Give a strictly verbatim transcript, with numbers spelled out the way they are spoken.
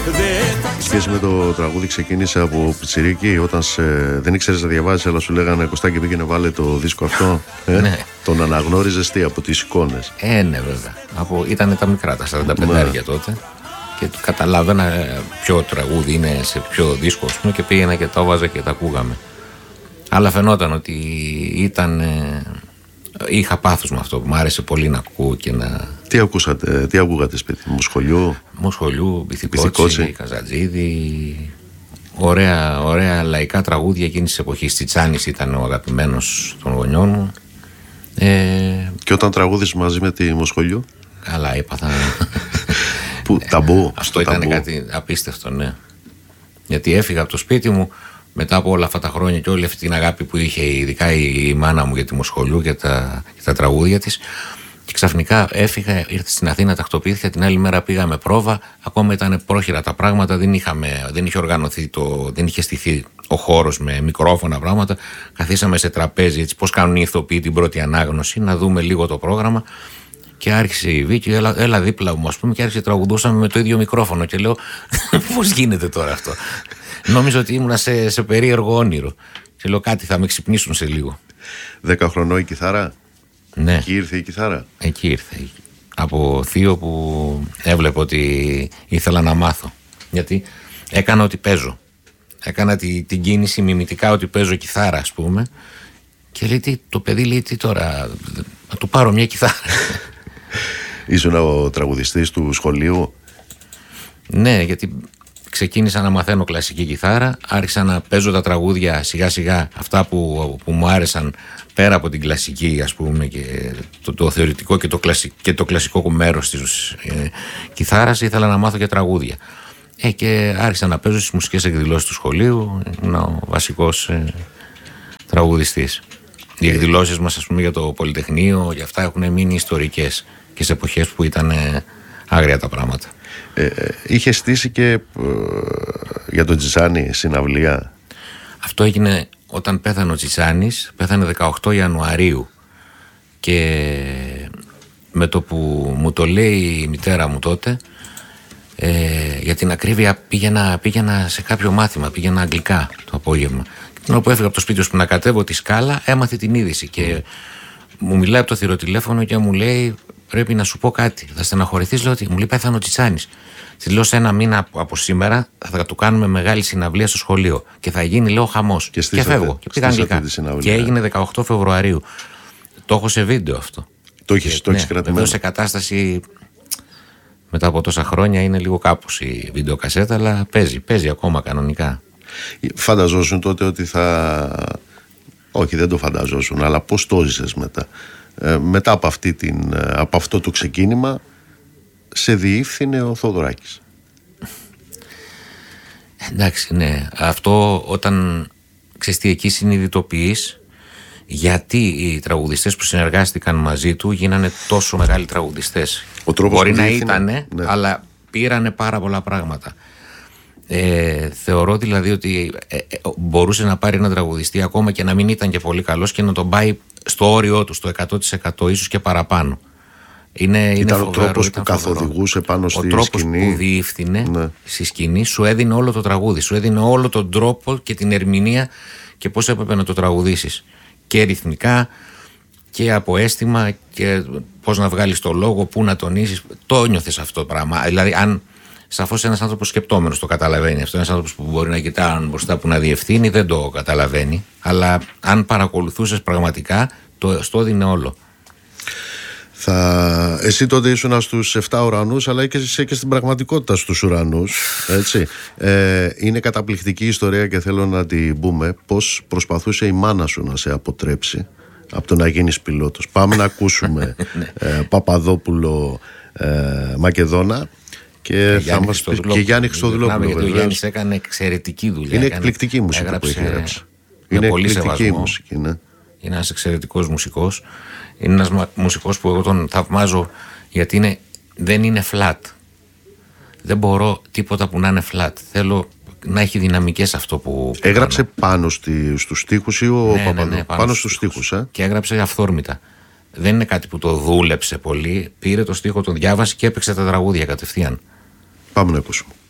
Σχέση με το τραγούδι ξεκίνησε από πιτσιρίκι, όταν σε, δεν ήξερες να διαβάζεις, αλλά σου λέγανε Κωστάκη πήγαινε βάλε το δίσκο αυτό. Ε? Ναι. Τον αναγνώριζες τι, από τις εικόνες? Ε, ναι, βέβαια. Από, ήτανε τα μικρά, τα σαράντα πέντε τότε. Και καταλάβαινα ποιο τραγούδι είναι σε ποιο δίσκο, ας πούμε, και πήγαινα και το έβαζα και τα ακούγαμε. Αλλά φαινόταν ότι ήταν. Είχα πάθος με αυτό, μου άρεσε πολύ να ακούω και να. Τι ακούσατε, τι ακούγατε σπίτι, Μοσχολιού? Μοσχολιού, Μπιθικότσι, Καζατζίδη. Ωραία, ωραία λαϊκά τραγούδια εκείνης της εποχής. Τσιτσάνης ήταν ο αγαπημένος των γονιών μου. Ε... Και όταν τραγούδεις μαζί με τη Μοσχολιού? Καλά, έπαθα. Που, ταμπού. Αυτό ήταν ταμπού. Κάτι απίστευτο, ναι. Γιατί έφυγα από το σπίτι μου μετά από όλα αυτά τα χρόνια και όλη αυτή την αγάπη που είχε, ειδικά η, η μάνα μου για τη Μοσχολιού και τα, και τα τραγούδια της. Και ξαφνικά έφυγα, ήρθε στην Αθήνα, τακτοποιήθηκα. Την άλλη μέρα πήγαμε πρόβα. Ακόμα ήταν πρόχειρα τα πράγματα. Δεν, είχαμε, δεν είχε οργανωθεί, το, δεν είχε στηθεί ο χώρος με μικρόφωνα πράγματα. Καθίσαμε σε τραπέζι, έτσι, πώς κάνουν οι ηθοποιοί την πρώτη ανάγνωση, να δούμε λίγο το πρόγραμμα. Και άρχισε η Βίκη, έλα, έλα δίπλα μου, ας πούμε, και άρχισε τραγουδούσαμε με το ίδιο μικρόφωνο. Και λέω, πώς γίνεται τώρα αυτό? Νόμιζα ότι ήμουνα σε, σε περίεργο όνειρο. Και λέω, κάτι θα με ξυπνήσουν σε λίγο. Δέκα χρονών η κιθάρα. Ναι. Εκεί ήρθε η κιθάρα. Εκεί ήρθε. Από θείο που έβλεπε ότι ήθελα να μάθω. Γιατί έκανα ότι παίζω. Έκανα τη, την κίνηση μιμητικά ότι παίζω κιθάρα, ας πούμε. Και λέει, τι, το παιδί λέει, τι τώρα, να του πάρω μια κιθάρα. Ήσουν ο τραγουδιστής του σχολείου? Ναι, γιατί ξεκίνησα να μαθαίνω κλασική κιθάρα, άρχισα να παίζω τα τραγούδια σιγά σιγά, αυτά που, που μου άρεσαν πέρα από την κλασική, ας πούμε, και το, το θεωρητικό και το, κλασικ, και το κλασικό μέρος της ε, κιθάρας. Ήθελα να μάθω και τραγούδια. Ε, και άρχισα να παίζω στις μουσικές εκδηλώσεις του σχολείου, ήμουν ο βασικός ε, τραγουδιστής. Οι εκδηλώσεις μας, ας πούμε, για το Πολυτεχνείο, για αυτά έχουν μείνει ιστορικές και σε εποχές που ήταν ε, άγρια τα πράγματα. Ε, είχε στήσει και ε, για τον Τσιτσάνη συναυλία. Αυτό έγινε όταν πέθανε ο Τσιτσάνης, πέθανε δεκαοκτώ Ιανουαρίου. Και με το που μου το λέει η μητέρα μου τότε, ε, για την ακρίβεια πήγαινα, πήγαινα σε κάποιο μάθημα, πήγαινα αγγλικά το απόγευμα. Την ώρα που έφυγα από το σπίτι ώστε να κατέβω τη σκάλα, έμαθε την είδηση και μου μιλάει από το θηροτηλέφωνο και μου λέει, πρέπει να σου πω κάτι. Θα στεναχωρηθείς, λέω, ότι μου λέει πέθανε ο Τσιτσάνης. Τη λέω, σε ένα μήνα από σήμερα θα του κάνουμε μεγάλη συναυλία στο σχολείο. Και θα γίνει, λέω, χαμός. Και, και φεύγω. Και πήγα αγγλικά. Και έγινε δεκαοκτώ Φεβρουαρίου. Το έχω σε βίντεο αυτό. Το έχεις ναι, κρατημένο? Βεβαίως σε κατάσταση μετά από τόσα χρόνια είναι λίγο κάπως η βιντεοκασέτα, αλλά παίζει, παίζει ακόμα κανονικά. Φανταζόσουν τότε ότι θα. Όχι, δεν το φανταζόσουν, αλλά πώς το ζήσες μετά? Ε, μετά από, αυτή την, από αυτό το ξεκίνημα σε διεύθυνε ο Θοδωράκης. Εντάξει, ναι. Αυτό όταν ξέρεις τι, εκεί συνειδητοποιείς γιατί οι τραγουδιστές που συνεργάστηκαν μαζί του γίνανε τόσο μεγάλοι τραγουδιστές. Ο τρόπος μπορεί να διεύθυνε, ήτανε, ναι, αλλά πήρανε πάρα πολλά πράγματα. Ε, θεωρώ δηλαδή ότι ε, ε, μπορούσε να πάρει ένα τραγουδιστή ακόμα και να μην ήταν και πολύ καλός και να τον πάει στο όριό του, στο εκατό τοις εκατό, ίσως και παραπάνω. Είναι, ήταν είναι ο φοβερό, τρόπος ήταν που φοβερό. καθοδηγούσε πάνω στη σκηνή. Ο τρόπος που διεύθυνε, ναι, στη σκηνή, σου έδινε όλο το τραγούδι, σου έδινε όλο τον τρόπο και την ερμηνεία και πώς έπρεπε να το τραγουδήσεις. Και ρυθμικά και από αίσθημα και πώς να βγάλεις το λόγο, πού να τονίσεις. Το νιώθες αυτό το πράγμα. Δηλαδή, αν σαφώς ένας άνθρωπος σκεπτόμενος το καταλαβαίνει αυτό, ένας άνθρωπος που μπορεί να κοιτάει μπροστά που να διευθύνει, δεν το καταλαβαίνει. Αλλά αν παρακολουθούσες πραγματικά, το στο έδινε όλο. Θα... Εσύ τότε ήσουν στους εφτά ουρανούς, αλλά και είσαι και στην πραγματικότητα στους ουρανούς, έτσι. Ε, είναι καταπληκτική ιστορία και θέλω να την πούμε. Πώς προσπαθούσε η μάνα σου να σε αποτρέψει από το να γίνεις πιλότος. Πάμε να ακούσουμε ε, Παπαδόπουλο ε, Μακεδόνα και, και θα μας πει και Γιάννη Χριστοδουλόπουλο. Γιατί ο Γιάννης έκανε εξαιρετική δουλειά. Είναι εκπληκτική μουσική έγραψε, που έχει γράψει. Είναι πολύ εκπληκτική μουσική, ναι. Είναι ένας εξαιρετικός μουσικός. Είναι ένας μουσικός που εγώ τον θαυμάζω γιατί είναι, δεν είναι flat. Δεν μπορώ τίποτα που να είναι flat. Θέλω να έχει δυναμικές αυτό που. Έγραψε πάνω στη, στους στίχους ή ο ναι, Παπαδόπουλος? Ναι, ναι, πάνω, πάνω στους στίχους. Ε? Και έγραψε αυθόρμητα. Δεν είναι κάτι που το δούλεψε πολύ. Πήρε το στίχο, τον διάβασε και έπαιξε τα τραγούδια κατευθείαν. Πάμε να ακούσουμε.